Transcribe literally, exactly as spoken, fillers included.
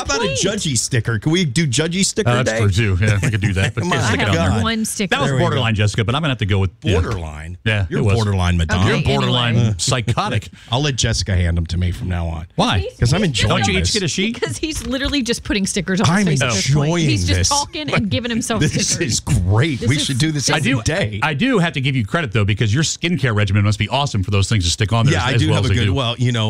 about a judgy sticker? Can we do judgy sticker Uh, day? that's true, too. Yeah, we could do that. But My yeah, stick it I on have there. one sticker. That was There we borderline, Jessica, but I'm going to have to go with... yeah. Borderline? Yeah, You're it was. borderline, Madonna. Okay. You're borderline Anyway. psychotic. I'll let Jessica hand them to me from now on. Why? Because I'm enjoying Don't you this. each get a sheet? Because he's literally just putting stickers on I'm his face at this point. enjoying He's just this. talking and giving himself This stickers. is great. This we is- should do this I every do. day. I do have to give you credit, though, because your skincare regimen must be awesome for those things to stick on there yeah, as, I as do well have as a they good, do. well, you know,